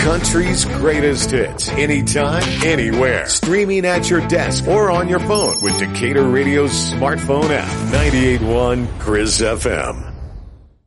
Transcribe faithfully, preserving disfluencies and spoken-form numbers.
country's greatest hits. Anytime, anywhere. Streaming at your desk or on your phone with Decatur Radio's smartphone app. ninety-eight point one Chris F M.